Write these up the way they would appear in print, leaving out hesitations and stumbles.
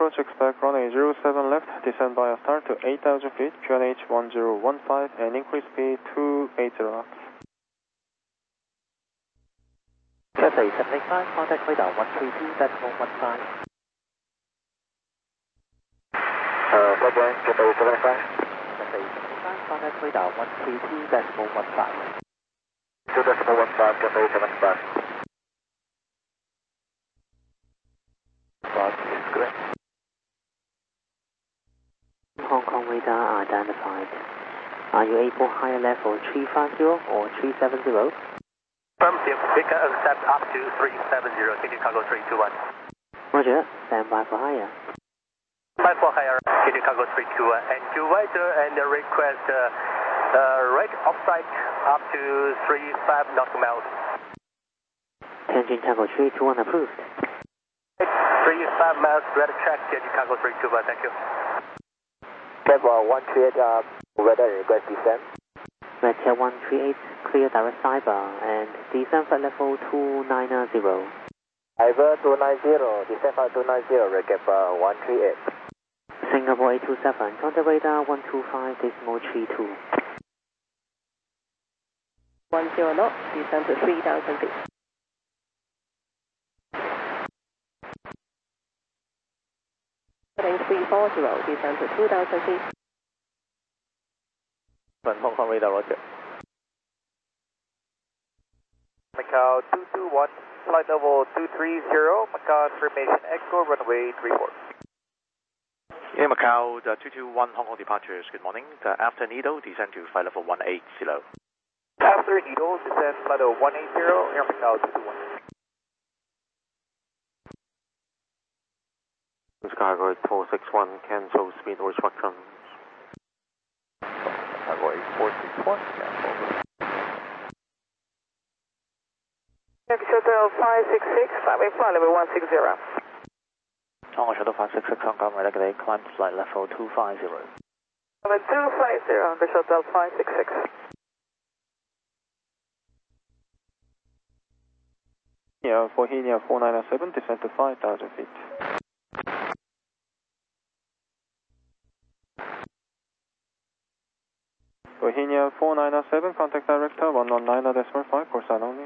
Approach expect runway 07 left, descend via start to 8,000 feet, QNH 1015, and increase speed 280 knots. Cathay 785, contact radar 132.15. Again, Cathay 785. Cathay 785, contact radar 132.15. 2.15, Cathay 785. Correct. Hong Kong radar identified. Are you able higher level 350 or 370? Affirmative, Victor accept up to 370, City Cargo 321. Roger, stand by for higher. Stand by for higher, City Cargo 321. And to Victor and request rate offside up to 35 nautical miles. Tianjin Tango 321 approved. 35 miles, red track, Tianjin Tango 321, thank you. Level 138, weather request descent. Red Tail 138, clear direct cyber, and descend flight level 290. Iver 290, descent flight 290, recap 138. Singapore 827, contact radar 125.32. 10 knots, descend to 3,000 feet. Heading 340, descend to 2,000 feet. Hong Kong radar, roger. Macau 221, flight level 230, Macau information echo, runway 34. Yeah, Macau 221 Hong Kong departures, good morning. After Needle, descend to flight level 180. After Needle, descend flight level 180, Air Macau 221. Chicago 8461, cancel speed restrictions. Chicago 8461, cancel. Shuttle 566, flight flight level 160. Hong Kong Shuttle 566, Hong Kong radar, today climb to flight level 250. Level 250, the Shuttle 566. Yeah, for Henia 497, descend to 5,000 feet. Bohemia 497, contact director 119.5, Corsan only.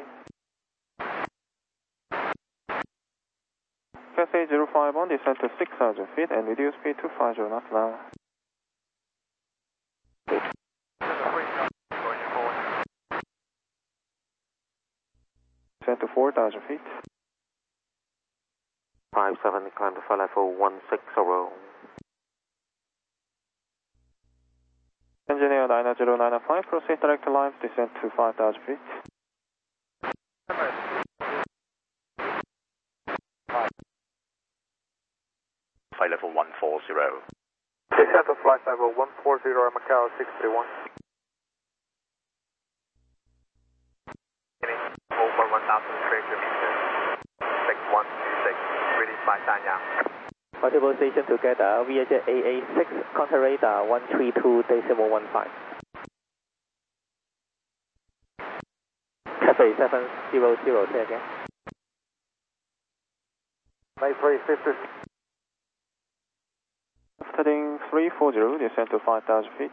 Cathay 051, descend to 6,000 feet and reduce speed to 50 knots now. Descend to 4,000 feet. 57, climb to flight level 160. Engineer 90995, proceed direct line, descend to 5,000 feet. Flight level 140. Descend to flight level 140, Macau 631. Over 1,300 meters, 6126, British by Sanyang. Multiple station together, VHF AA6, contact radar 132.15. Cathay 700, say again. 9350. Heading 340, descend to 5,000 feet.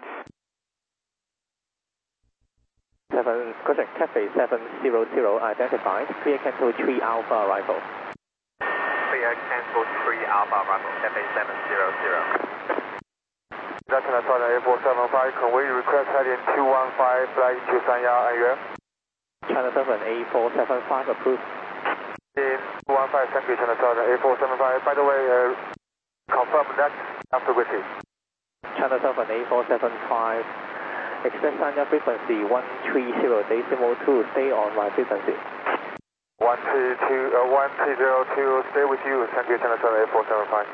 Correct, Cathay 700, identified, clear cancel 3 Alpha arrival. Clear cancel 3 Alpha arrival, Cathay 700. China Southern 8475, can we request heading 215 flight to Sanya and Yuan? China Southern 8475 approved. 215, thank you, China Southern 8475. By the way, confirm that after receive. China Southern 8475, expect Sanya frequency 130.2, stay on my frequency. 1302, stay with you, thank you, China Southern 8475.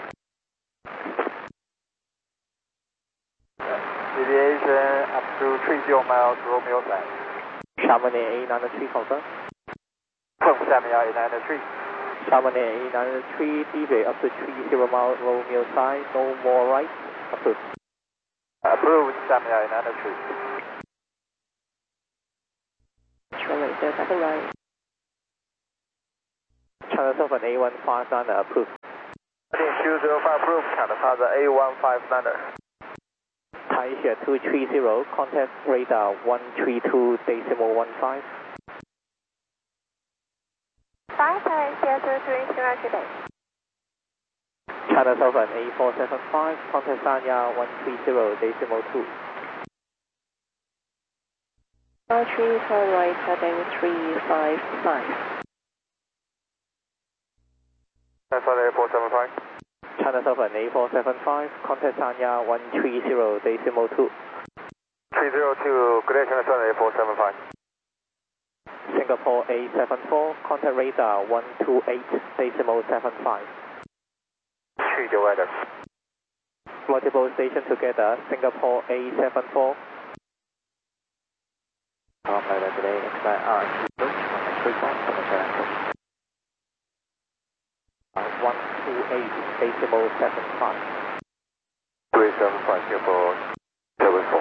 Deviation up to 30 miles, Romeo side. Chamonix A93 confirm. Samia A93. Chamonix A93, deviate up to 30 miles, Romeo side, no more right, approved. Approved, Samia A93. Runway 0 right. China Southern A159 approved. Heading 205 approved, China Plaza A159er. Thai Asia 230, contact radar 132.15. 5 Thai Asia 230 today. China Southern A475, contact Sanya 130.2. 3 turn right heading 355. Southern A475. China Southern A475, contact Sanya 130.2. 302, good day, China Southern A475. Singapore A74, contact radar 128.75. 3 the weather. Multiple station together, Singapore A74. Radar today, expect RQ, contact 128.75. 375 here for 74.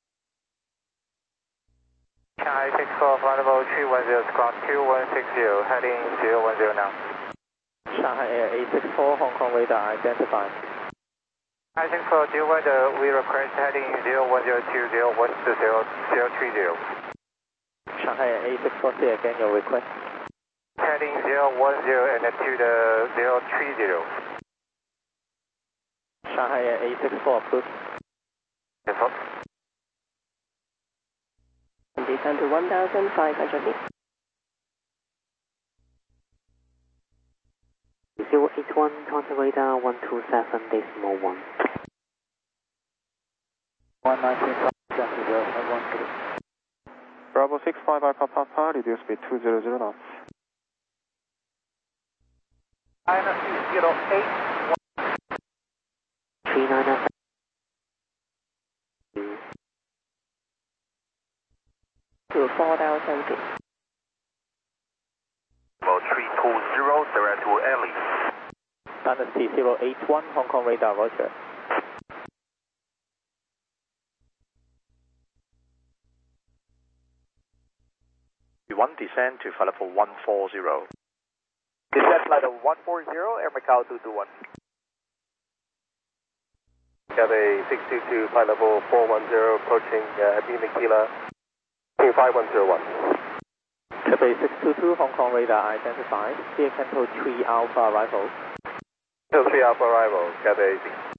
China 64, flight level 310, squawk 2160, heading 010 now. Shanghai Air A64, Hong Kong radar identified. I-64, deal weather, we request heading 01020, 120, 030. Shanghai Air A64, say again your request. Heading 010 and to the 030. Shanghai Air A64 approved. Yes, sir. Descend to 1,500 feet. 081, contact radar 127.1. 119.0, Bravo 65 Alpha Papa, reduce speed 200 knots. China 308. 399. To 4,000 feet. About 320, direct to Ellie. Dynasty 081, Hong Kong radar, roger. One descend to flight level 140. Descent flight of 140, Air Macau 221. Cathay 622, flight level 410, approaching Lima Kilo, 5101. Cathay 622, Hong Kong radar identified. Clear Canto 3 Alpha arrival. Canto 3 Alpha arrival, Cathay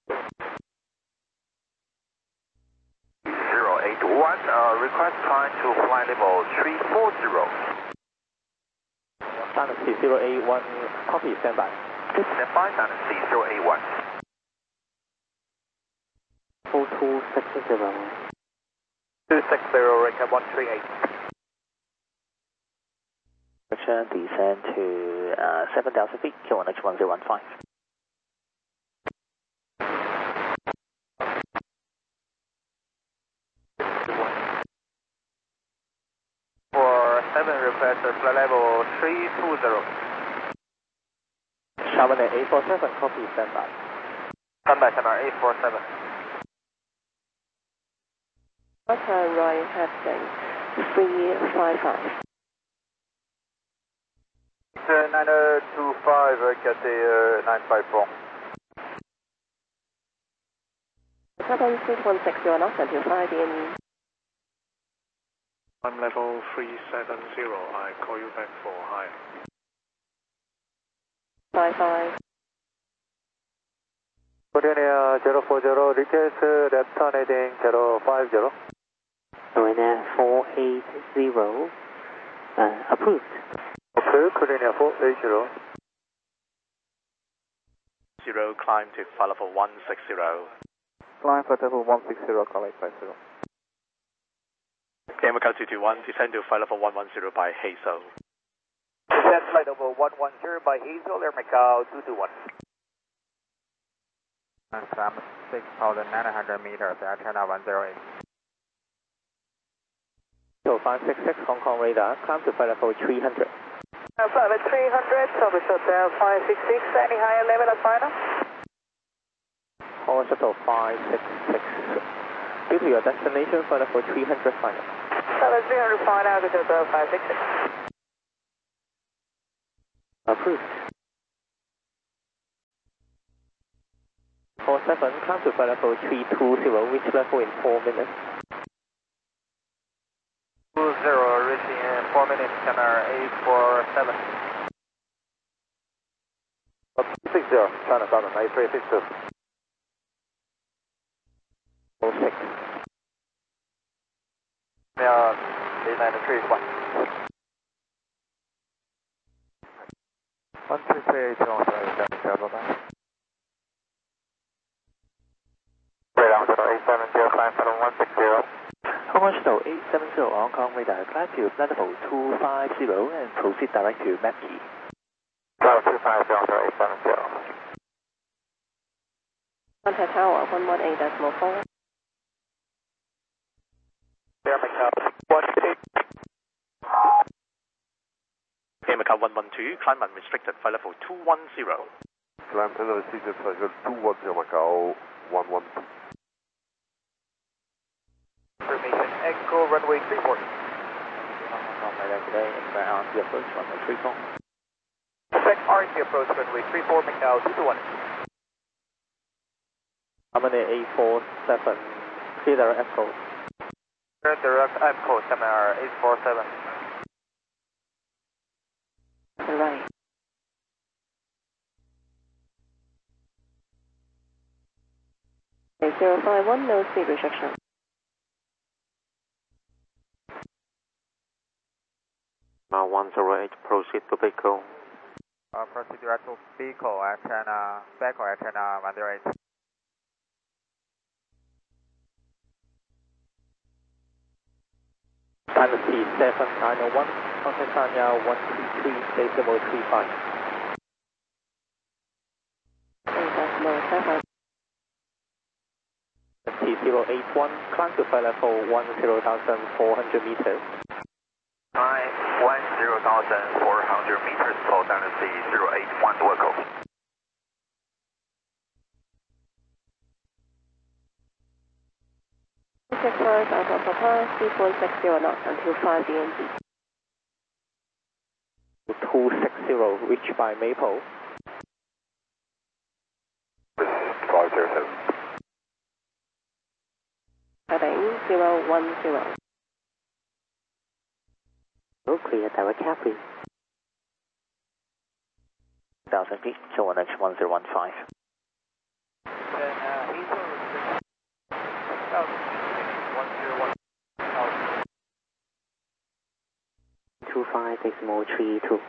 081, request climb to flight level 340. Dynasty 081, copy, standby. Standby, Dynasty 081. 4260. 260, recap 138. Descend to 7,000 feet, QNH 1015. For 7, request flight level 320. Sharman Air A47, copy, standby. Standby, Channel 847. Turn right heading 355. 925, Cathay 954. Southern 6160 knots until 5 in. I'm level 370. I call you back for higher. 55. Korea 040, request left turn heading 050. Ryanair 480, approved. Okay, Korea 480. 0, climb to flight level 160. Climb flight level 160, call 850. Air Macau 221, descend to flight level 110 by Hazel. Descent flight level 110 by Hazel, Air Macau 221. And from 6,900 meters, Air China 108. So 566, Hong Kong radar, climb to flight level 300. Flight level 300, service shutdown 566, any higher level of final? Power shuttle 566. Due to your destination, flight level 300 final. Flight level 300 final, altitude 566. Approved. 847, climb to flight level 320, reach level in 4 minutes. 20, reaching in 4 minutes, China 847. 60, China Southern 8362. 06. Yeah, 893, 1. 123, bye-bye. Radar 870, climb to 160. Hong Kong Shuttle 870, Hong Kong radar, climb to flight level 250 and proceed direct to Map Key. Tower 250, 870. Contact tower 118.4. Air Macau 118. Air Macau 112, climb unrestricted, flight level 210. Climb unrestricted, flight level 210 Macau 112. Information Echo runway 34. Hong Kong radar today, expect RC approach runway 34. Expect RC approach runway 34, Macau 221. Harmony 847, clear direct echo. Direct Echo, China 847. To the right. Okay, 051, no speed restriction. Now 108, proceed to Pico. Proceed direct to Pico, antenna, back or antenna 108. Time is T7901, contact Sanya 133.35. 8.07. T081, climb to flight level 10,400 meters. 10,400 meters, slow down to C081 Wilco. Alpha Papa, C460 knots until 5 DNG. 260, reached by Maple. 507. Heading 010. Clear direct cabin. 1,000 feet, show 1015. Two 5.6.32.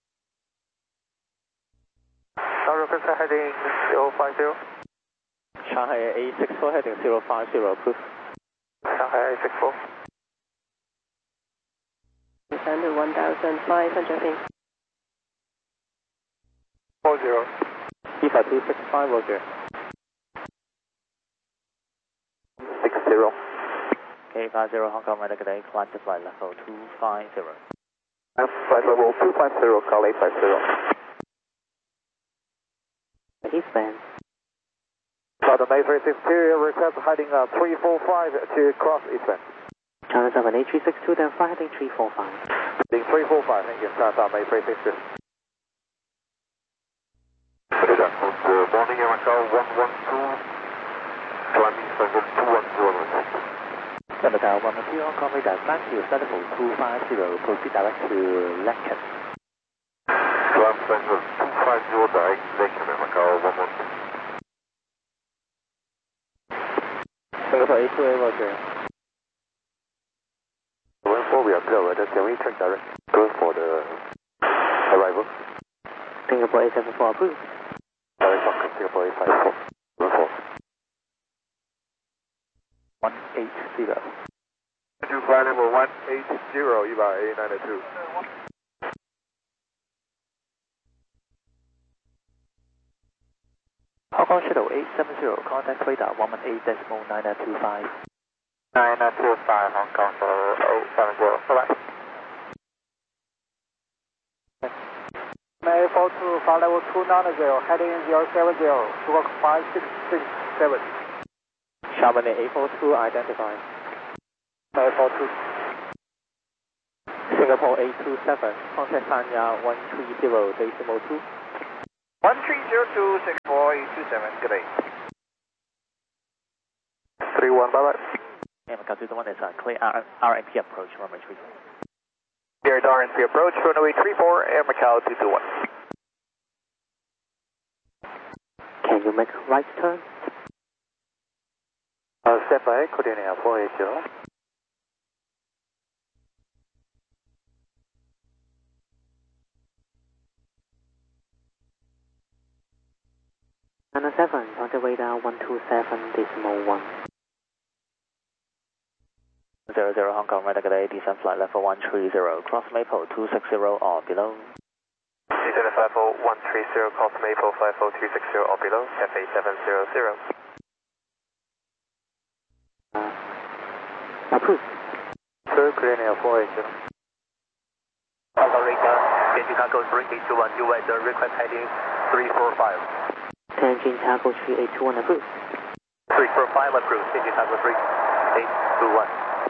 Tower Vista heading 050. Shanghai 864 heading 050, approved. Shanghai 864. Descend to 1,500 feet. 40. EVA 265, roger. 60. Okay, 50 Hong Kong radar today, climb to flight level 250. Flight level 250, call 850. Eastbound. Southern Mayfair exterior, request heading 345 to cross eastbound. China 78362, then fly heading 345. Heading 345, thank you. Southern Mayfair exterior. Good morning, Air Macau 112. Climbing level 210. Air Macau 112, Hong Kong radar, climb to flight level 250, proceed direct to Lecken. Climb level 250, direct Lecken, Air Macau 112. Singapore 82A, roger. We are clear, right? Can we check direct going for the arrival? Singapore 874, approved. Direct from Singapore 854. Going for 180. To flight level 180, EVA 892. Hong Kong Shuttle 870, contact radar 118.925. 925, Hong Kong Shuttle 870, bye-bye. May 42, flight level 290, heading 070, squawk 5667. Chamonix 842, identified. May 42. Singapore 827, contact Sanya 130.2. 1302, Singapore 827, good day. 231, bye-bye. Yeah, Macau 221 is clear RMP approach, runway 34. Clear to RMP approach, runway 34, Air Macau 221. Can you make a right turn? Step by, Cordillera 480. China 7, on the radar 127.1. 00 Hong Kong, radar delay, descent flight level 130, cross Maple 260 or below. Descent 50130, cross Maple 50260 or below, FA 700. Approved. Sir, Cordillera 480. Hong Kong radar, Chicago 3821, you weather, request heading 345. Tianjin Taco 3821 approved. 345 approved, Chicago 3821.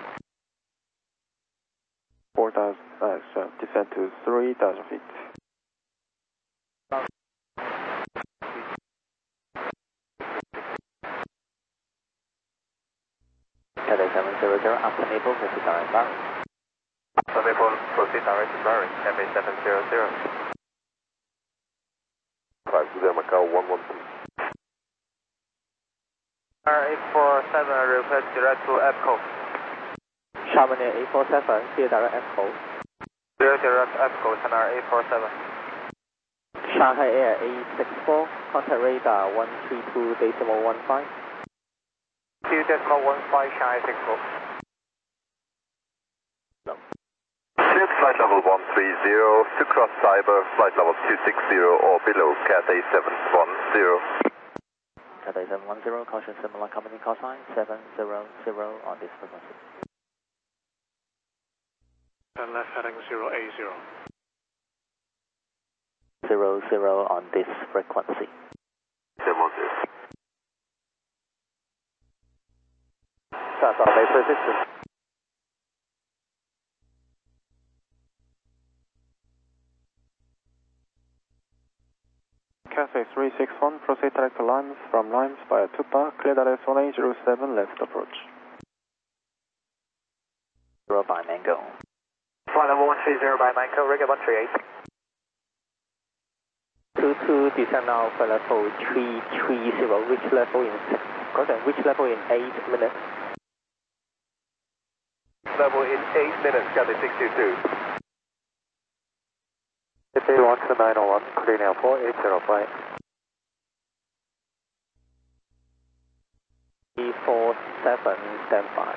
4,000, descend to 3,000 feet. Cathay 700, after Maple, proceed direct bar. After Maple, proceed direct to Barry, FA 700. 50 Macau 112. R847, request direct to EPCO. Chamonix 847, clear direct EPCO. Clear direct EPCO, China 847. Shanghai Air 864, contact radar 132.15. 2.15, Shanghai 64. Cleared flight level 130, to cross Cyber, flight level 260 or below, Cathay 710. Cathay 710, caution similar company call sign 700 on this frequency. And left heading 080. 00 on this frequency. 710. South on Bay Persistence. Cathay 361, proceed direct to Limes, from Limes via Tupa, clear direct 1807, left approach. 0 by Mango. Flight level 130 by Manco, Rigger 138. 22, descend now for level 330, which level in 6, which level in 8 minutes? Level in 8 minutes, Cathay 622. Cathay 1 to 901, Cordillera 480, flight. 347, standby.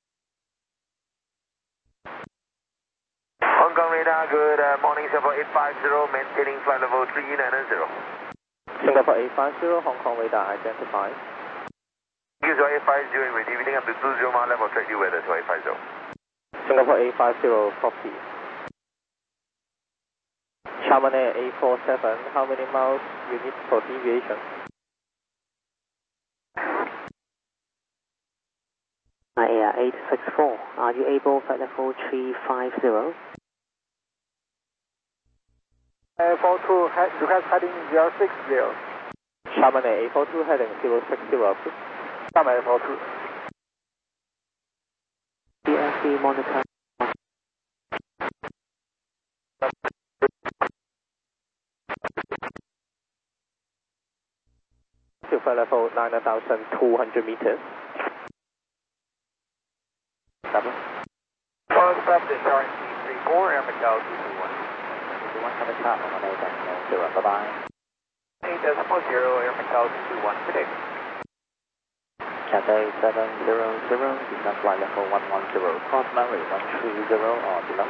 Hong Kong radar, good morning, Singapore 850, maintaining flight level 390. Singapore 850, Hong Kong radar identified. Use your 850 with reading up to 20 mile level, track due weather to 850. Singapore 850, copy. Chamonix 847, how many miles you need for deviation? Air 864, are you able flight level 350? 42, request heading 060. Chamonix 842, heading 060, approved. Chamonix 842. DFC monitor. To flight level 9,200 meters. Double. One stop to Shark 34, Air Macau 221. 221 coming top on 8.0, bye-bye. 8.0, Air Macau 221, today. Cathay 700, descent flight level 110, cross Mary 130 or below.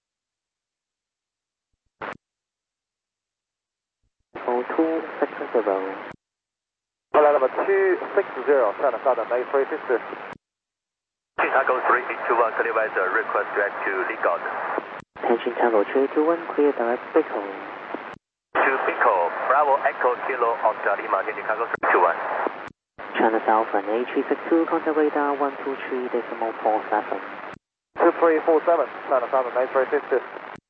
Level 260. Flight number 260, China Southern Bay 350. Chicago 3821, clear weather, request direct to Lincoln. Tianjin Taco 321, clear direct Pico. To Pico, Bravo Echo Kilo Oscar Lima, Chicago 321. China Southern A362, contact radar 123.47. 2347, China Southern Bay 350.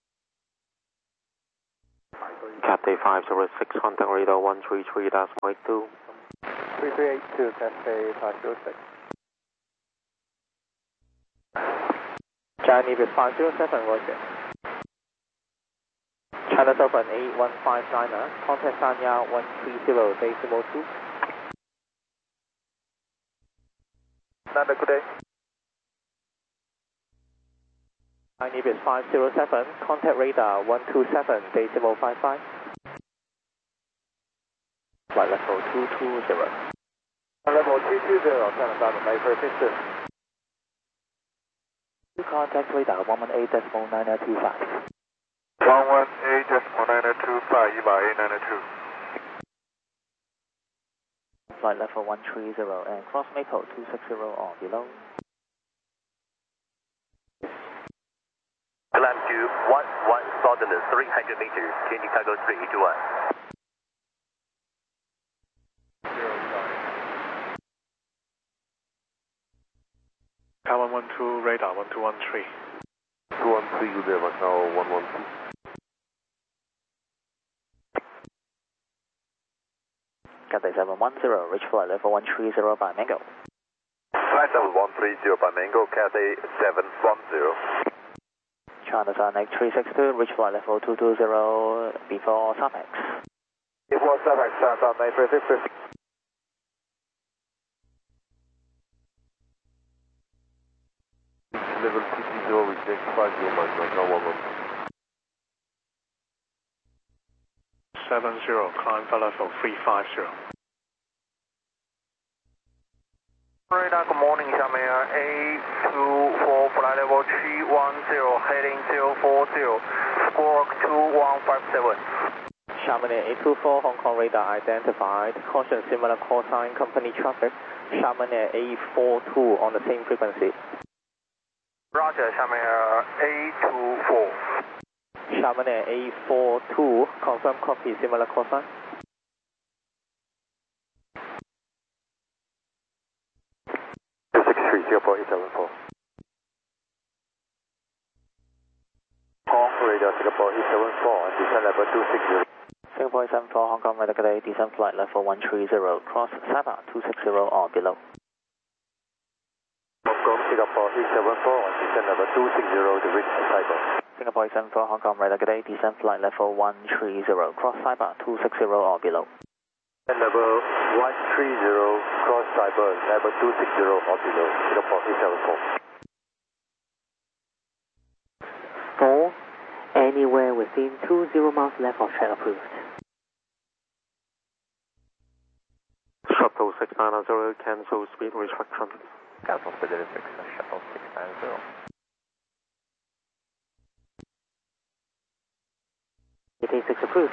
Cathay 506, contact radar 133.82. 3382, Cathay 506. Chinese 507, Roger. China Southern 8159, contact Sanya 130.2. Nanda, good day. Chinese 507, contact radar 127.55. Flight level 220. Level 220, China Southern, Mayfair Pistons. Contact radar 118.925. 118.925, Eva 892. Flight level 130 and cross Maple 260 or below. Climb to 11,300 meters, Candy Cargo 321. Car 112, radar 1213. 213, you there, Macau 112. Cathay 710, reach flight level 130 by Mango. Flight level 130 by Mango, Cathay 710. China Southern 8362, reach flight level 220 before SAPEX. It was SAPEX, China Southern, Mayfair Pistons. Level 230, reject 50, Macau 112. 70, climb flight level 350. Radar, good morning, Xiamen Air 824, flight level 310, heading 040, squawk 2157. Xiamen Air 824, Hong Kong radar identified, caution similar call sign, company traffic, Xiamen Air 842 on the same frequency. Roger, Xiamen Air 824. Xiamen Air 842, confirm copy, similar call sign. Singapore 874. Hong Kong radar Singapore 874 and descent level 260. Singapore 874, Hong Kong radar today, descent flight level 130, cross Sapa 260 or below. Hong Kong Singapore 874 and descent level 260 to reach Saipan. Singapore 874, Hong Kong radar today, descent flight level 130, cross Sapa 260 or below. Level 130, cross Cyber, level 260 or below, Singapore 874. 4, anywhere within 20 miles left of track approved. Shuttle 690, cancel speed restriction. Cancel speed restriction, Shuttle 690. ETA 6 approved.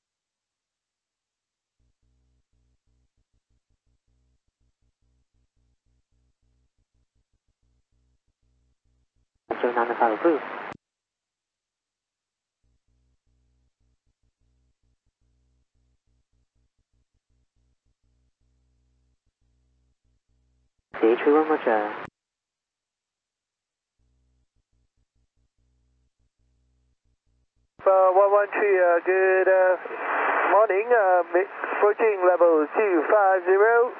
Joe 95 approved. CH31 Roger. Good morning, approaching level 250,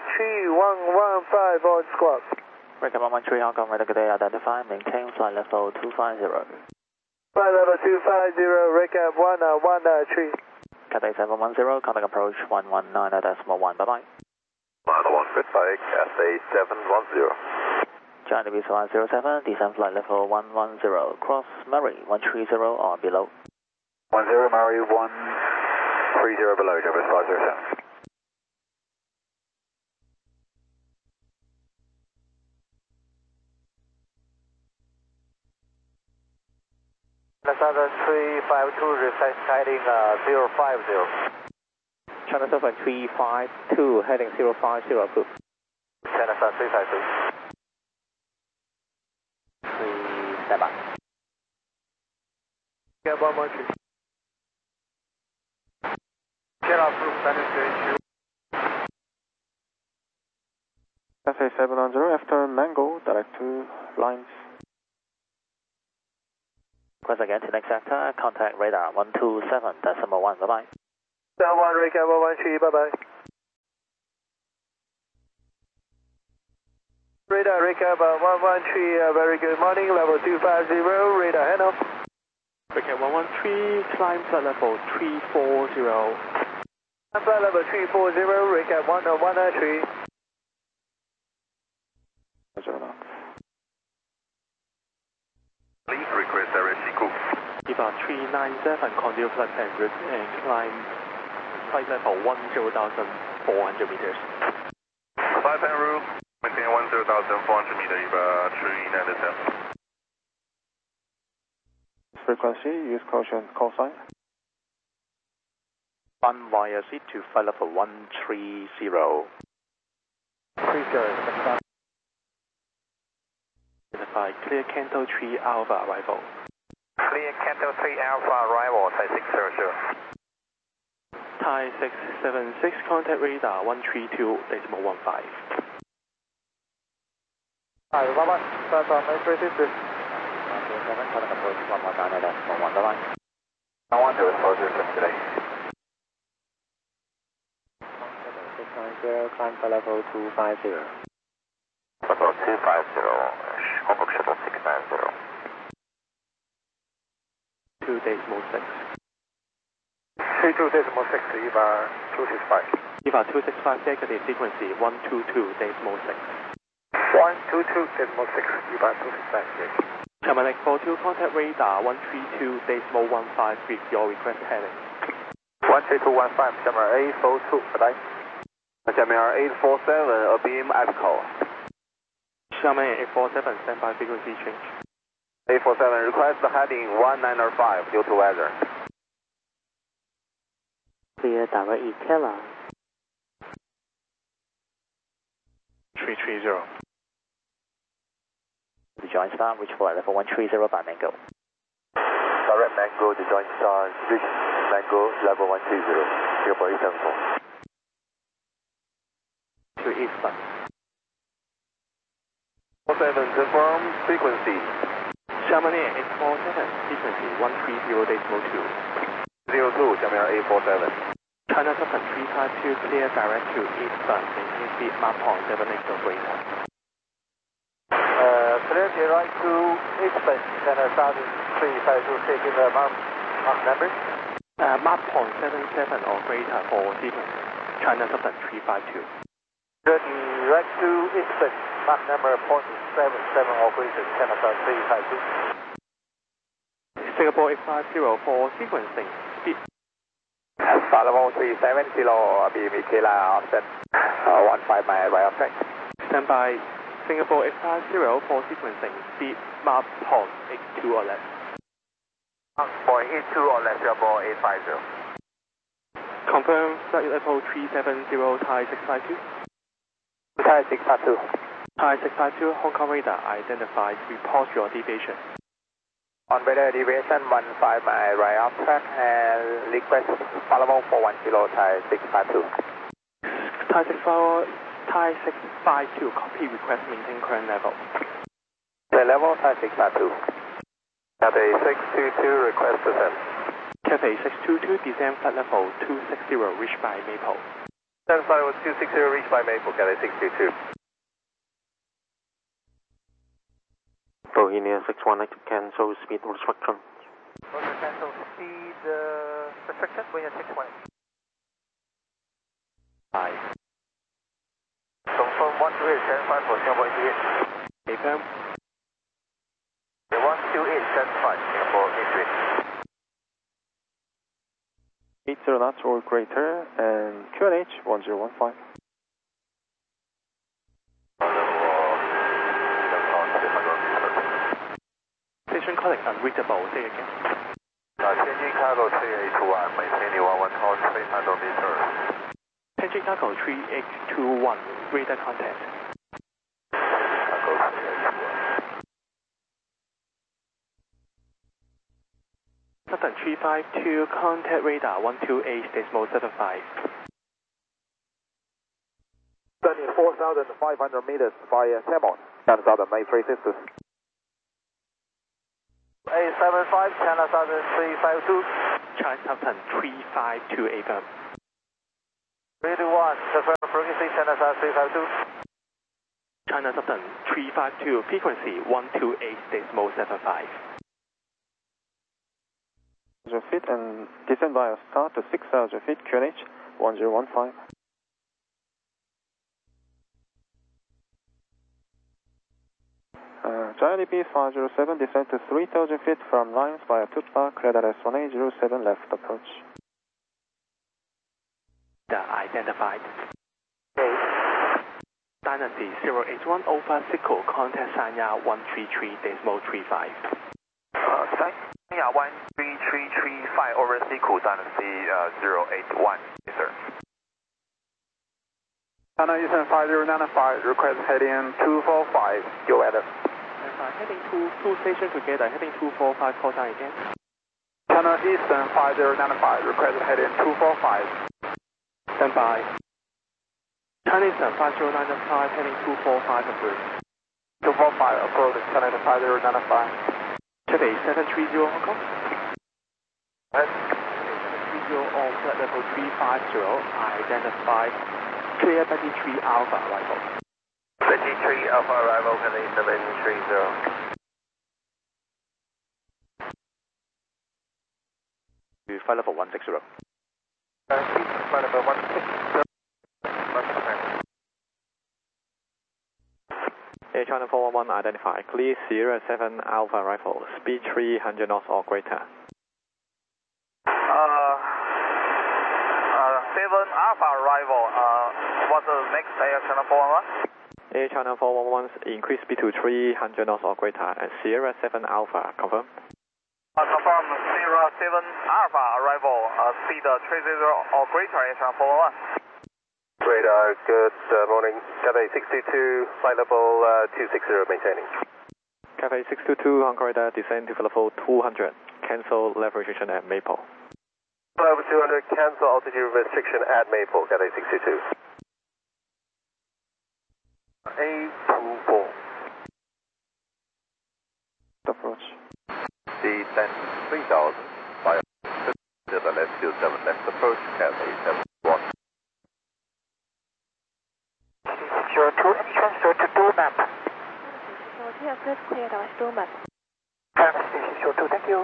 3115 on squawk. Breakup 113, Hong Kong radar today, identify, maintain flight level 250. Flight level 250, recap 113. Cathay 710, contact approach 119.1, bye-bye. Mile 1 goodbye, Cathay 710. China Base 107, descent flight level 110, cross Murray 130 or below. 10 Murray 130 below, Java 507. Southern 352, reflex heading 050. China Southern 352, heading 050, approved. China Southern 352. 3, stand by. Yeah, 113. Get approved, Spanish. Cathay 700, after Mango, direct to lines. Request again to next sector, contact radar 127.1, bye-bye. Down 1, recap 113, bye-bye. Radar recap 113, very good morning, level 250, radar handoff. Recap 113, climb flight level 340. Flight level 340, recap 113. Please request RSC Cook. EVA 397, continue flight en route and climb flight level 10,400 meters. 5 en route, maintain 10,400 meter, EVA 397. Frequency, use caution, call sign. One via seat to flight level 130. 30, identify clear Canto 3 Alpha arrival. Clear Canto 3 Alpha arrival, Thai 600. Thai 676, contact radar 132.15. Hi, Bye-bye. That's our main 360. I want to exposure today. 690, climb flight level 250. Level 250, Hong Kong Shuttle 690. 2.6. 32.6, EVA 265. EVA 265, negative frequency 122.6. 122.6, EVA 265. Chamonix 42, contact radar 132.15 with your request heading. 13215, camera 842, good day. Camera 847, abeam Echo. Xiamen 847, standby frequency change. 847, request heading 1905 due to weather. Clear direct ETELA. 330. The joint star, reach flight level 130 by Mango. Direct Mango to joint star, reach Mango level 130, Singapore 874. To eastbound. 47, confirm frequency. Xiamen 847, frequency 130.2. 02, Camera 847. China Southern 352, clear direct to eastbound, maintain speed Mach 0.78 or greater. Clear direct to eastbound, China Southern 352, taking the Mach number. Mach 0.77 or greater for sequence. China Southern 352. Clear direct to eastbound, Mach number 0.77 or greater, China Southern 352. Singapore 850 for sequencing. Speed. Flight level 370, beam ETELA option 15 mile right of track. Standby. Singapore 850 for sequencing. Speed Mach 0.82 or less. 0.82 or less, Singapore 850. Confirm flight level 370, Thai 652. Thai 652. Thai 652, Hong Kong radar identified. Report your deviation. On weather deviation 15 mile right of track and request followable for 1 kilo Thai 652. Thai 652, copy request maintain current level. The level Thai 652. Cathay 622 request descent. Cathay 622, descend flight level 260, reached by Maple. Descent flight level 260 reached by Maple, Cathay 622. Bohemia 618 to cancel speed restriction. Okay, cancel speed restriction, Bohemia 618. Aye. Confirm 128.75 for Singapore 88. Affirm. 128.75, Singapore 88. 80 knots or greater and QNH 1015. Station calling unreachable, say again. Tianjin Cargo 3821, maintaining 11300 meters. Tianjin Cargo 3821, radar contact. Cargo 3821. Southern 352, contact radar 128.75. 34,500 meters via Camel, China Southern Main 360. 875, China Southern 352. China Southern 352, affirm. 321, confirm frequency, China Southern 352. China Southern 352, frequency 128.75. Feet and descend via start to 6,000 feet, QNH 1015. Charlie B507, descend to 3,000 feet from lines via Tutpa, Credit S1807 left approach. Identified. Dynasty 081 Alpha Sickle, contact Sanya 133.35. Sanya 13335 over Sickle, Dynasty 081, yes sir. China Eastern 5095, request heading 245, go at it. Heading two stations together, heading 245, call sign again. China Eastern 5095, request heading 245. Stand by. China Eastern 5095, heading 245, approved. 245, approach, China Eastern 5095. Check 730 Hong Kong. Yes. 730 on flight level 350, identified. Clear 33 Alpha arrival. 33 Alpha arrival, Cathay 730. Flight level 160. Flight level 160. Air China 411 identified. Clear Sierra 7 Alpha arrival. Speed 300 knots or greater. 7 Alpha arrival. What's the next Air China 411? Air China 411 increase speed to 300 knots or greater and Sierra 7 Alpha, confirm? Confirm Sierra 7 Alpha arrival, speed 30 or greater, Air China 411. Radar, good morning. Cathay 622, flight level 260 maintaining. Cathay 622, Hong Kong radar, descend to level 200. Cancel level restriction at Maple. Level 200, cancel altitude restriction at Maple, Cathay 622. A24. Approach. Descend 3000, via to the left, 27 left approach, Cathay 71. 02, any transfer to door map? Here, first clear our door map. Station 02, thank you.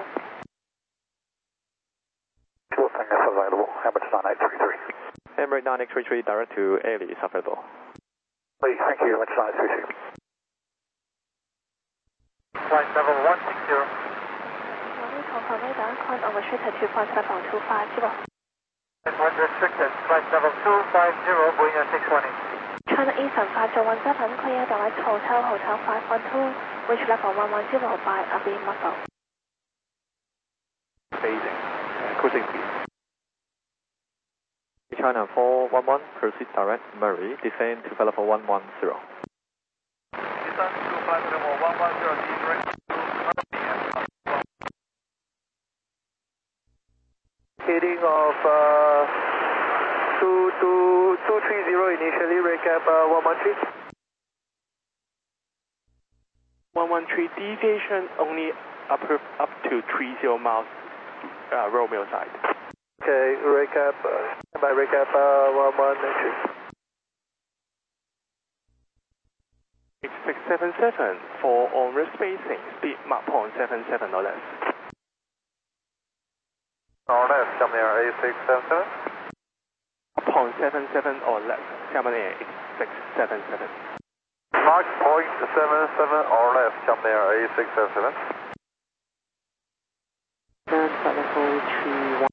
Two fingers available, Emirates 9833. Emirates 9833 direct to Ailey is available. Please, thank you, Emirates 9833. Flight level 160. Hong Kong radar, con unrestricted to flight level 250. Unrestricted, flight level 250, Boeing 620. China Eastern 5017, clear direct hotel 512, reach level 110 by Abbey Muscle. Phasing. Cruising speed. China 411, proceed direct Murray, descend to level 110. Descend to flight level 110, direct to Murray. Heading of 230 initially, recap 113. 113 deviation only approved up to 30 miles Romeo side. Okay, recap, by recap 113. 677 for on-road spacing, speed Mach 0.77 or less. Or less, come near A677. 0.77 or less, Xiamen Air 677. Mach 0.77 or less, come near A677. And flight level 31.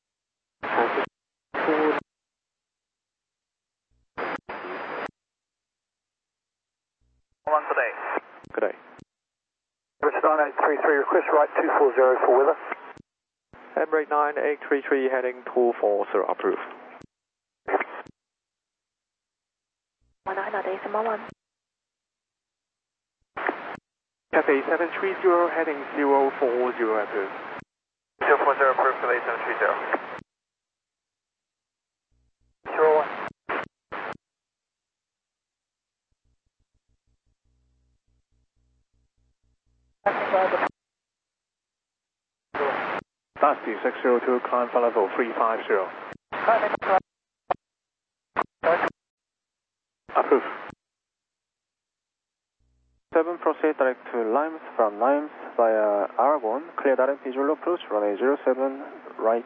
One today. Good day. Emirates 9833, request right 240 for weather. Emirates 9833 heading 240, approved. 191. Cathay 730 heading 040, approved. 040 approved, Cathay 730. 01. Dusty 602, climb for level 350. Approved. proceed direct to Limes from Limes via Aragon. Clear direct visual approach, runway 07 right.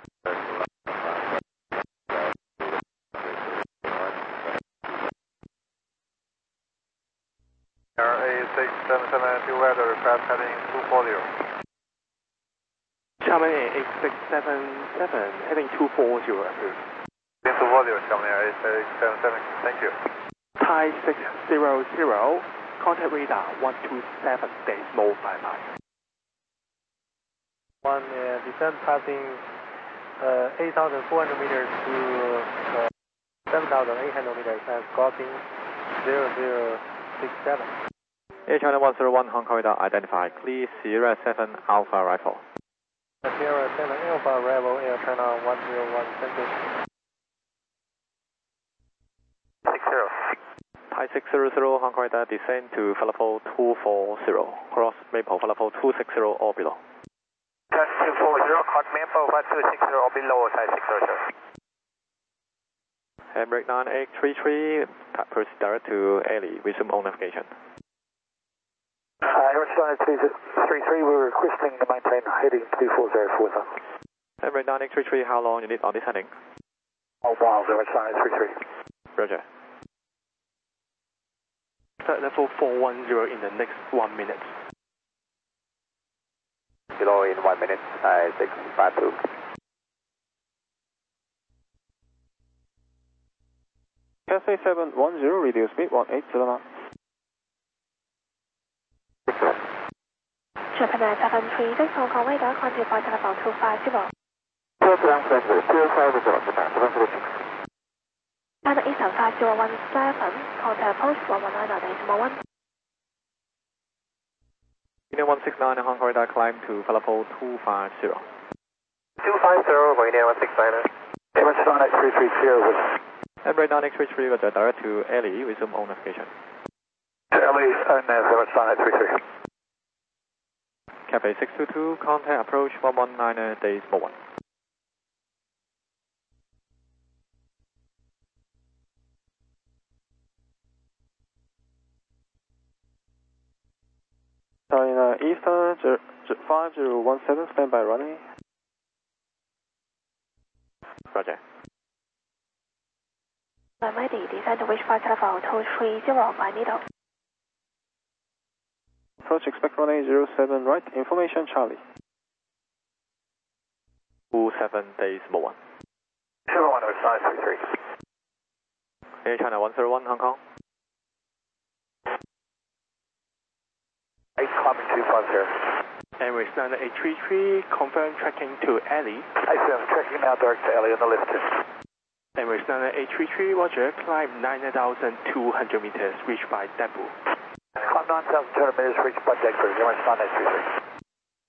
A677 to weather request heading 240. Xiamen Air 8677 heading 240 approved. 240, Xiamen Air 8677, thank you. Thai 600, contact radar 127.55. One descent passing 8,400 meters to 7,800 meters and crossing 0067. Air China 101 Hong Kong radar identified. Clear Sierra 7 Alpha Rifle. Sierra 7 Alpha Rifle, Air China 101, thank you. 60. Thai 600 Hong Kong radar descend to level 240. Cross Maple level 260 or below. Just 240, hot Maple 260 or below, Thai 600. Handbrake 9833, proceed direct to Ailey. Resume on navigation. Aeroside 333, we're requesting to maintain heading 240 for them. Handbrake 9833, how long you need on this heading? Oh, wow, Aeroside 33. Roger. Flight level 410 in the next 1 minute. Below in 1 minute, Thai 652. Cathay 710, reduce speed 180 knots. Japan Air 736 Hong Kong radar, contact flight level 250. China Eastern 5017, contact approach 119.1. Union 169 Hong Kong radar climb to level 250. 250, Union 169. Aeroside 330 with Handbrake 9833, roger, direct to Ailey. Resume on navigation. Ailey and Aeroside 33. Cathay 622, contact approach 119 days more 1. China Eastern 5017, standby runway. Roger. Runway D, descend to reach flight level 230 by needle. Approach expect runway 07 right, information Charlie. 27 days more 1. 01 Aeroside 33. Air China 101 Hong Kong. 8 climbing 250. Emirates 9833, confirm tracking to Ailey. I'm tracking now direct to Ailey on the left. Emirates 9833, roger, climb 9,200 meters, reached by depot. Climb 9,200 meters, reached by depot, Emirates 9833.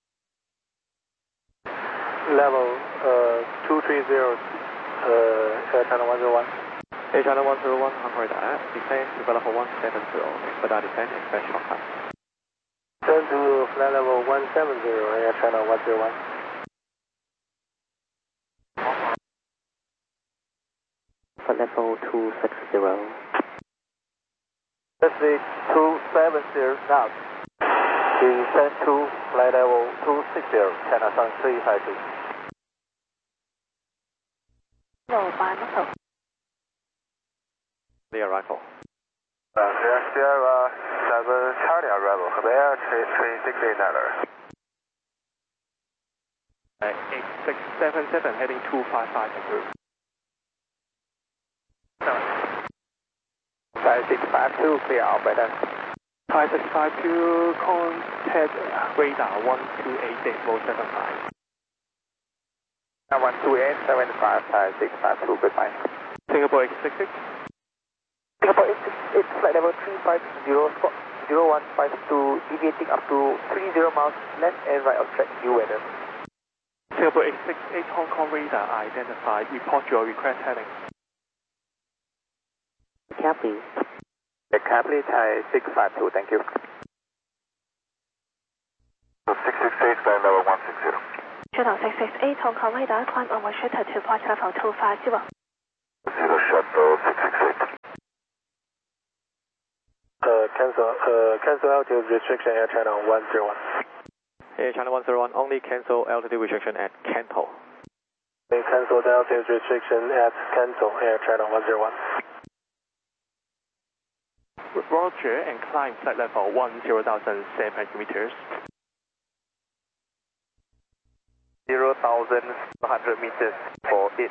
Level 230, Air China 101. Air China 101 Hong Kong radar, descend to level 170, expedite descent, expect short climb. Turn to flight level 170, Air China 101. Flight level 260. Pacific 270 knots. Descend to flight level 260, China Sun 352. Roll by muscle. Clear rifle. Sierra 7 Charlie arrival, Air 3689. 8677 heading 255 approved. Thai 652, clear operator. Thai 652, contact radar 128.75. 12875, Thai 652, goodbye. Singapore 866. Singapore 868, flight level 350, spot 0152, deviating up to 30 miles left and right of track, due weather. Singapore 868 Hong Kong radar identified. Report your request heading. Cap please. Cap please, Thai 652, thank you. 668, flight level 160. Shuttle 668 Hong Kong radar, climb onward shuttle to flight level 250. 0 shuttle 668. cancel altitude restriction Air China 101. Air China 101, only cancel altitude restriction at Kanto. Cancel the altitude restriction at Kanto, Air China 101. Roger, and climb flight level 10,700 meters. 0,100 meters for it.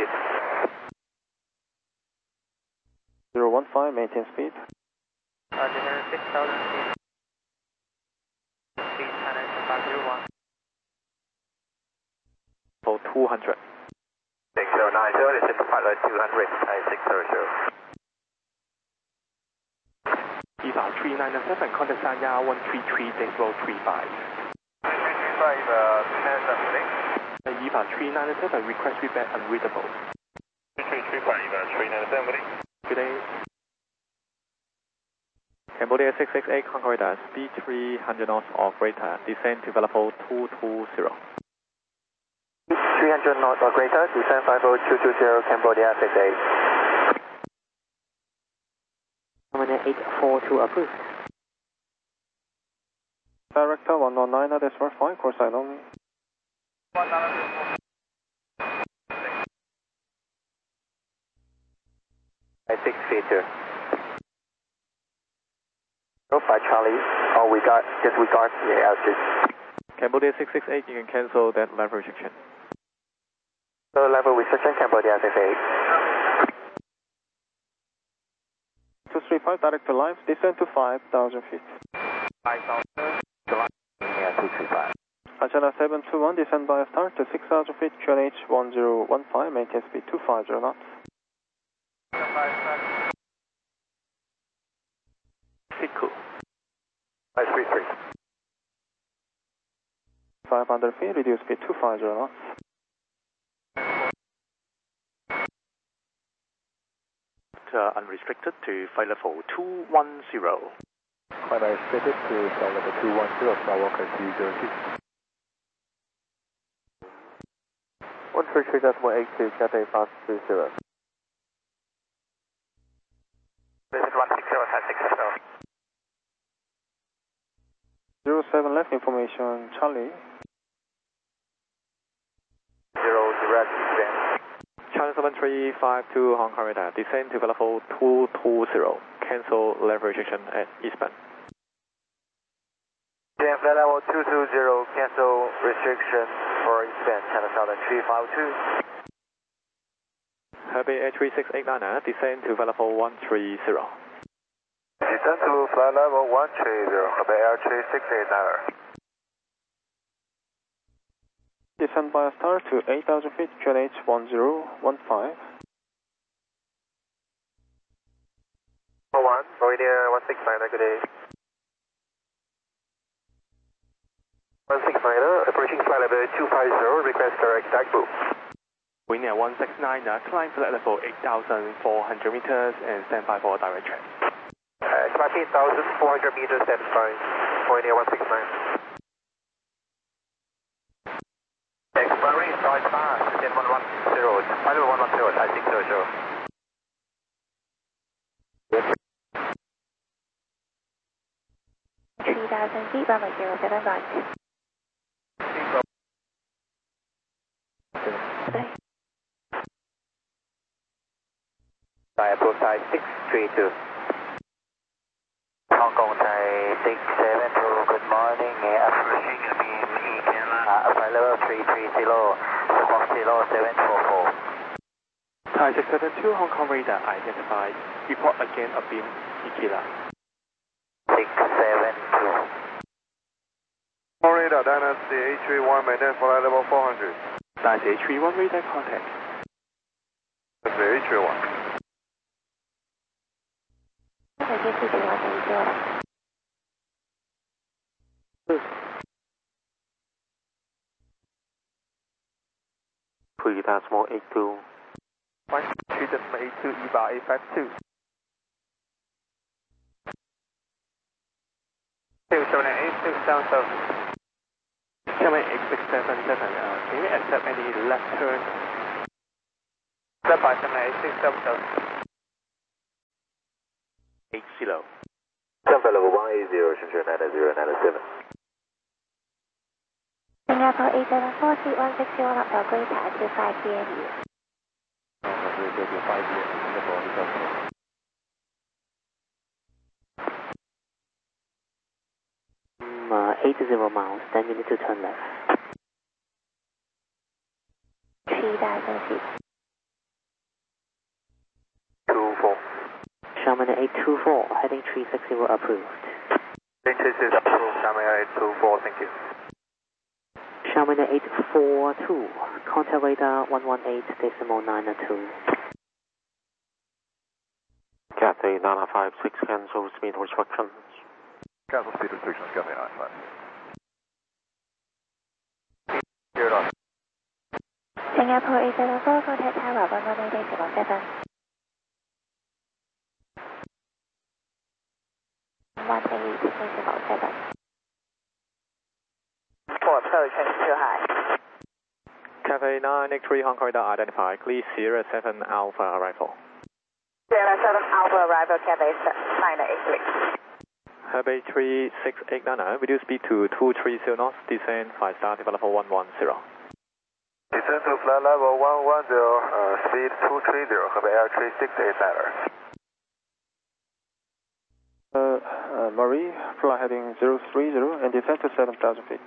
015, maintain speed. 6,000 feet. Speed China 501. For 200. 6090, descend to pilot 200, I600. EVA 3997, contact Sanya 133.35. 335, EVA 3997, request feedback unreadable. 335, 397, Good day. Cambodia 668, Hong Kong radar, speed 300 knots off radar, descend to level 220. 300 knots or greater, descend 50220, Cambodia 68. Terminal 842 approved. Director 119, that's for fine, course side only. 6 feet. By Charlie, disregard the altitude. Cambodia 668, you can cancel that level restriction. So level restriction, Cambodia 68. 235, direct to live, descend to 5,000 feet. 5,000, Yeah, 235. Agena 721, descend by a start to 6,000 feet, QNH 1015, maintain speed 250 knots. 533. 500 feet, reduce speed 250 knots. Unrestricted to flight level 210. Climb restricted to flight level 210, Skywalker 202. 133.82, Cathay fast 20. This is 160, 07 left information, Charlie. 0 direct descent. China 7352, Hong Kong radar, descend to level 220, cancel level restriction at eastbound. Then flight level 220, cancel restriction for eastbound, China Southern 352. Hebei Air 3689, descend to level 130. Descend to flight level 130, Hebei Air 3689. Descend by a star to 8,000 feet, QNH 1015. 1, Meridian 169, good day. 169, approaching flight level 250, request direct Dagbu. Wind Air 169, climb flight level 8,400 meters and stand by for direct track. About 8,400 meters, stand by. Wind Air 169. Expiry, start fast, descend 110, flight level 110, I600. 3,000 feet, runway 07 right. Thai approach Thai 632. Hong Kong Thai 672, good morning. Approaching beam ECAM, flight level 330, squawk 0744. Thai 672, Hong Kong radar identified. Report again a beam Ikila. 672. Radar, Dynasty A31, maintain flight level 400. Dynasty A31 radar contact. Dynasty A31. 再见，谢谢我等一下。 3.82. 1.3.82, EVA 852. 278, down south. Xiamen X677, can you accept any left turn? Step by 786, down south. 80. 7 flight level 180, Shenzhen 99097. Singapore 874, seat 160, up to Greater at 25 PMU. Mm, 80 miles, then you need to turn left. 3,000 feet. 24. Xiamen 824, heading 360 approved. This is approved, Xiamen 824, thank you. Xiamen 842, contact radar 118.92. Cathay 956, cancel speed restrictions. Cancel speed restrictions, Cathay 95. Singapore 874, contact tower 118.7. 118.7. For approaching too high. Cathay 983 Hong Kong radar identified. Please Sierra 7 Alpha arrival. Sierra 7 Alpha arrival, Cathay 983. Hebei 3689, reduce speed to 230 knots, descend 5 star, develop 110. Descend to flight level 110, speed 230, Hebei Air 3689. Marie, fly heading 030 and descend to 7,000 feet.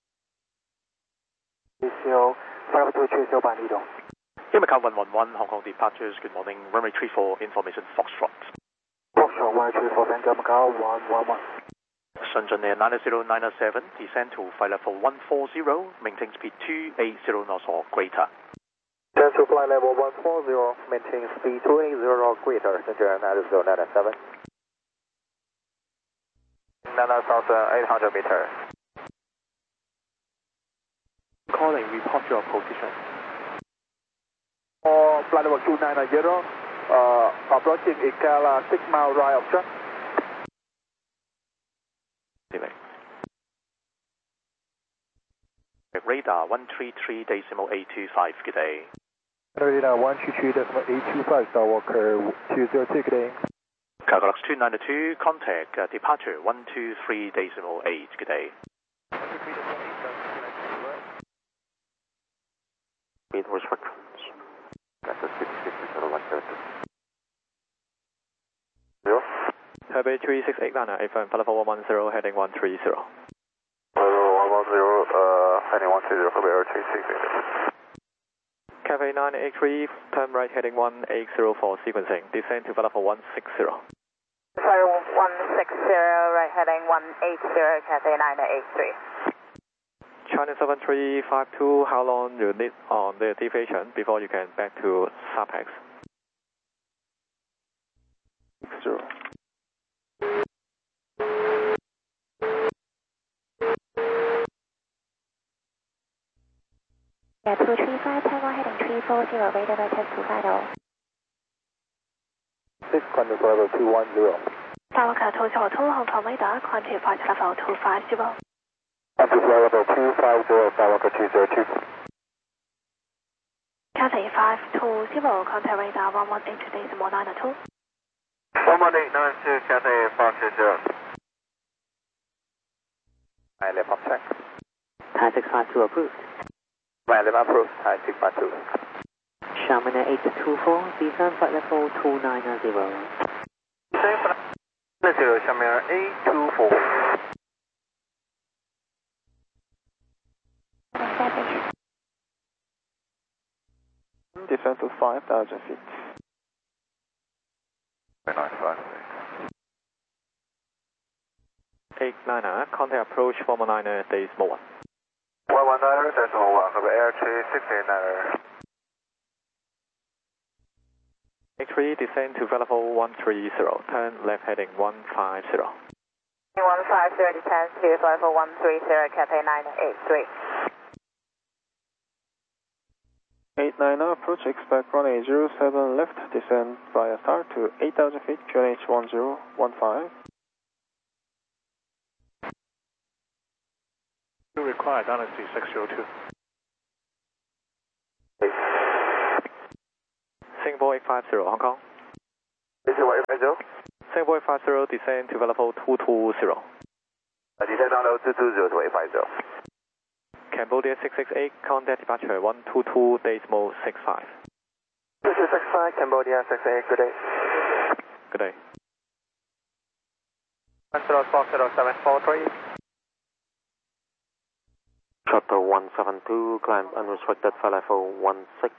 TCO 522 板移动。 Macau 111 Hong Kong departures, good morning, runway 34, information Foxtrot. Foxtrot 134, Tango Macau 111. Shenzhen Air 90907, descend to flight level 140, maintain speed 280 knots or greater. Descend to flight level 140, maintain speed 280 or greater, Shenzhen 90907. 9,800 meters. Calling, report your position. Flight level 290, approaching Ikala 6 mile right of track. Delay. Radar 133.825, good day. Radar 133.825, Skywalker 202, good day. Cargo 292, contact departure 123.8, good day. Speed restrictions. That's a 660 Hebei 3689, FM, flight level 110, heading 130. Level 110, heading 130, Hebei Air 3689. Cathay 983, turn right heading 180 for sequencing, descend to flight level 160. Flight 160, right heading 180, Cathay 983. China 7352, how long you need on the deviation before you can back to SAPEX? 0. Yeah, 235, Taiwan heading 340, radar right test 250. 6 contact level 210. Tower 202, Hong Kong radar, contact flight level 250. Contact level 250, Skywalker 202. Cathay 520, contact radar 118.92. 11892, Cathay 520. I left off track. Thai 652 approved. I left approved, Thai 652. Xiamen 824, descend flight level 290. Xiamen 824. Descend to 5,000 feet. 95. 899, contact approach 419 Decimal 1. 119, Decimal 1, Hebei Air 3689. 83, descend to flight level 130, turn left heading 150. 150, descend to flight level 130, Cathay 983. 890, approach, expect runway 07 left, descend via star to 8,000 feet, QNH 1015. You require Dynasty 602. Singapore 850, Hong Kong. Is it what you Singapore 50, descend to level 220. Descend down level 220 to 850. Cambodia 668, contact departure 122.65. 2265, Cambodia 68, good day. Good day. 1040743. Shuttle 172, climb unrestricted flight level 160.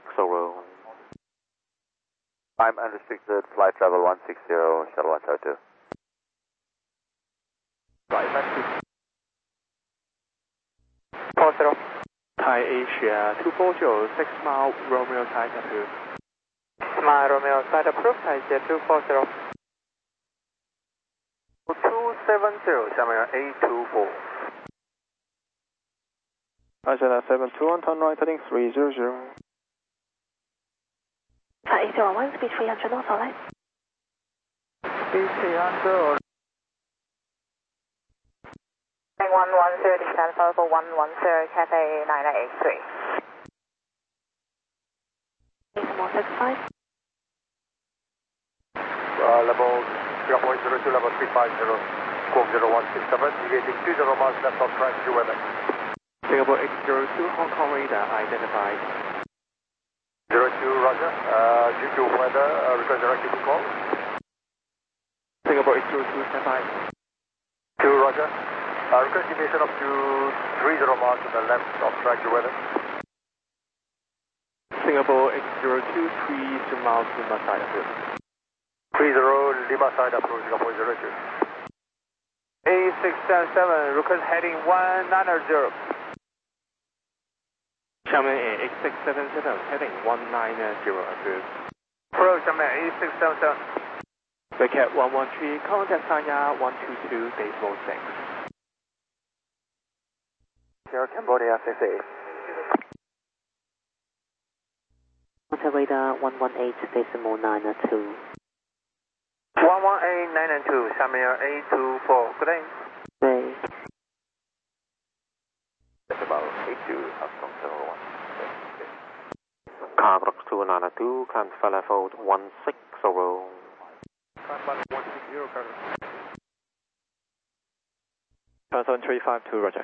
Climb unrestricted, flight level 160, shuttle 172. Right, thank you. 40. Thai Asia 240, 6 mile, Romeo side approved. 6 mile, Romeo side approved, Thai Asia 240. 270, 下面 A24. Asiana 721, turn right heading 300. Thai Asia 11, speed 300 knots, alright. Speed 300. 110, descend level 110, Cathay 9983. Decimal 65. Level 0.02, level 350, squawk 0167, deviating 20 miles left of track to weather. Singapore 802, Hong Kong radar identified. 02, roger. Due to weather, request directive to call. Singapore 802, stand by. 2, roger. Request deviation up to 30 miles to the left of track to weather. Singapore 802, 3 miles to my side approved. 30 Lima side approach, Singapore 02. A677, request heading 190. 下面 A8677, heading 190 approved. Approach, 下面 A677. Bearcat 113, contact Sanya 122.6. Sierra Cambodia 68. Contact radar 118.92. 118.992, 下面 A24, good day. Day. That's about 82, Hong Kong 01. Carbox 292, climb flight level 160. Climb 160, Carter. 7352, roger.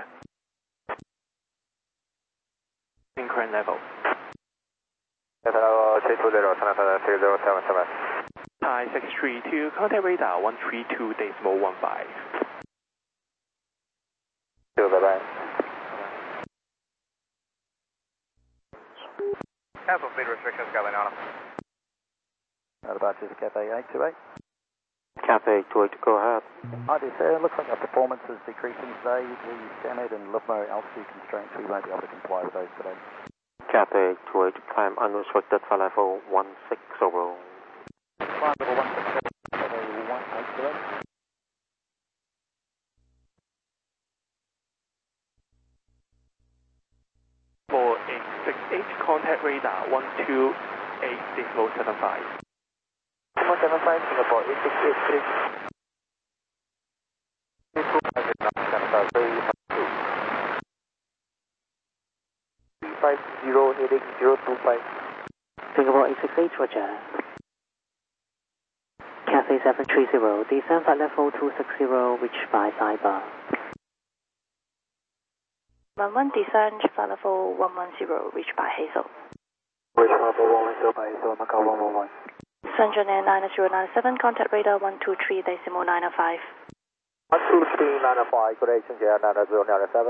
Increment level. Level 320, turn left 3077. Thai 632, contact radar 132.15. bye-bye. Cancel speed restrictions, Gavinana. At about this Cathay 828. Cathay 828, go ahead. Hi there, sir. Looks like our performance is decreasing today. The standard and LIFMO altitude constraints, we won't be able to comply with those today. Cathay 828, climb unrestricted flight level 160. Climb level 167, Cathay 188. For 868, contact radar 128.75. 175, Singapore 8683. 350 heading 025. Singapore 868, roger. Cathay 730, descend flight level 260, reached by Cyber. 11, descend flight level 110, reached by Hazel. Reach level 110 by Hazel, Macau 111. Central Air 9097, contact radar 123.905. 123.905, good day, Central Air 9097.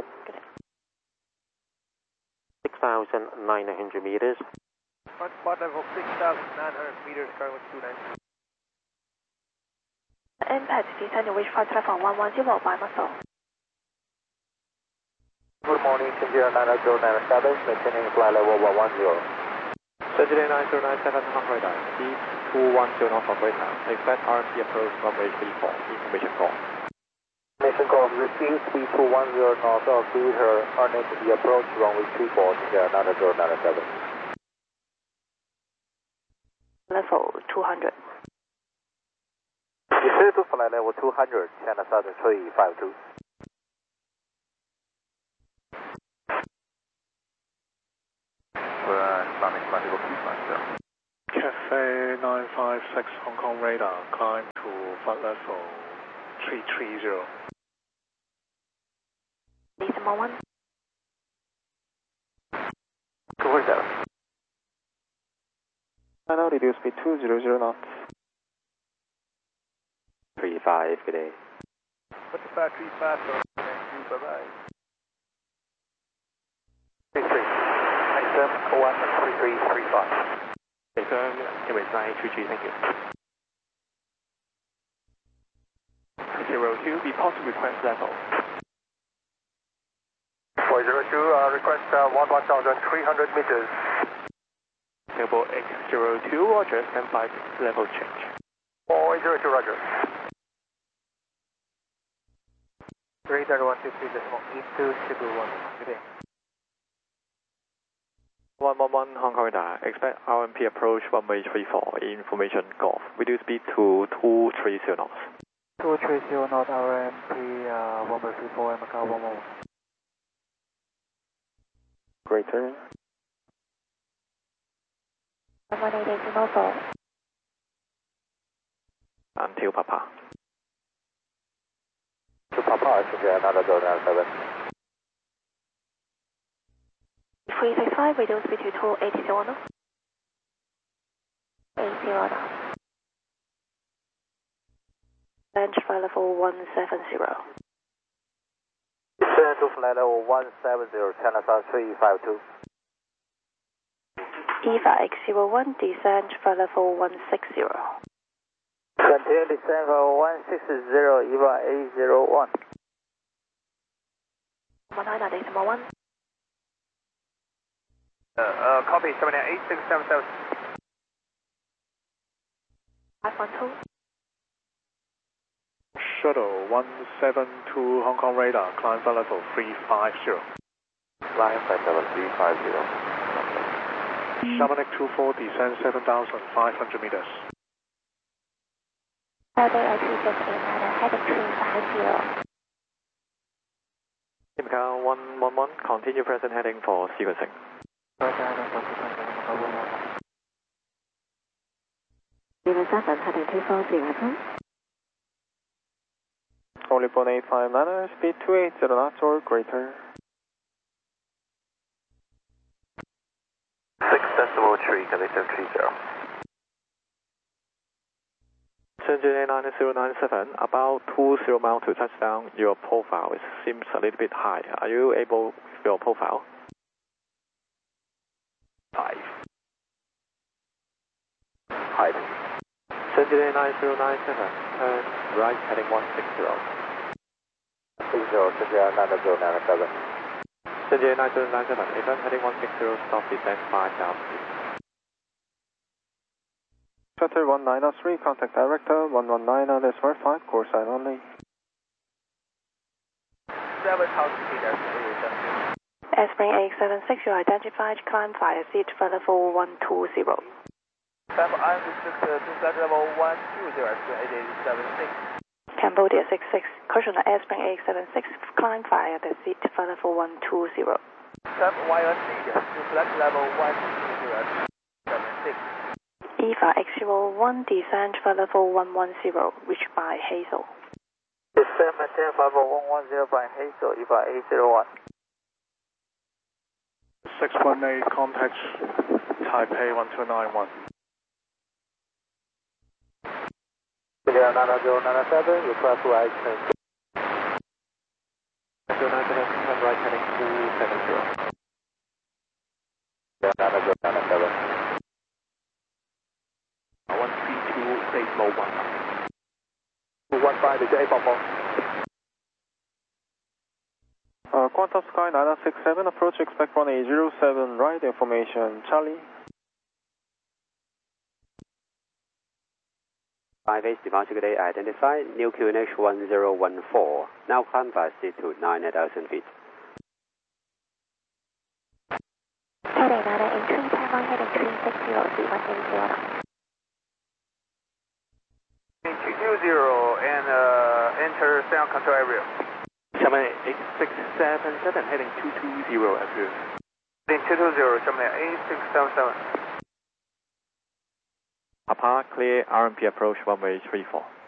6,900 meters. Front spot level 6,900 meters, current 290. Impact, descend to reach flight level 110 by muscle. Good morning, Central Air 9097, maintaining flight level 110. Central 9097, Hong Kong radar. Speed 210 knots operator. Expect RMC approach runway 34. Information call. Information call, receive speed 210 north of Twitter, harness the approach runway 34, Central Air 9097. Level 200. Descend to flight level 200, China Southern 352. Islamic flight level 250. Cafe 956 Hong Kong radar, climb to flight level 330. Decimal 1. Over 7. Final reduce speed 200 knots. 35, good day. 45, 35, thank you, bye-bye. 33. XM 13335. Confirm, Emirates 933, thank you. 02, be possible request level. 402, request 1,300 meters. Singapore X02, Roger, stand by level change. 402, Roger. Radar 153.1 into Cebu 1. Good day. 111 Hong Kong radar, expect RMP approach runway 34, information Golf. Reduce speed to 230 knots. 230 knot RMP, runway 34, Macau 111. Greater. 118.4. Until Papa. To Papa, another zone 7. 365, reduce speed to 280 knots. 80 knots. Launch flight level 170. Descend to flight level 170, China South 352. EVA X01, descend flight level 160. Continue descend for 160, EVA A01. 19.1. Copy, 78677. 512. Shuttle 172 Hong Kong radar, climb flight level 350. Line flight level 350. Chamonix 24, descend 7,500 meters. Further I268 heading 350. Macau 111, continue present heading for sequencing. 7 heading 240. Only 185 speed 280 knots or greater. 6.3, condition 30. Shenzhen 9097, about 20 miles to touchdown. Your profile seems a little bit high. Are you able with your profile? 5. Height. Shenzhen 9097, turn right heading 160. 60, Shenzhen 9097. Shenzhen 9097, event heading 160, stop descent 5,000 feet. Shuttle 1903, contact director 119 decimal 5, course side only. 7,000 meters. Airspring 876, you identified, climb via seat for level 120. I'm restricted to flight level 120, 876. Cambodia 66, caution Airspring 876, climb via the seat for level 120. YRC to flight level 120, 76. EVA X01, descend for level 110, reached by Hazel. Descend maintain level 110 by Hazel, EVA A01. 618, contact Taipei 1291. 9097, request right turn. 9097, turn right heading 270. 9097. 132, decimal 1. 215 is A44. Quantum Sky 9067, approach expect 1807, right, information Charlie. 5-8 departure good day, identified, new QNH 1014, now climb by seat to 9,000 feet. Heading 983, Taiwan heading 360, 180. 220 and enter sound control area. 78677, heading 220 appears. Heading 220, 78677. Papa, clear RMP approach runway 34.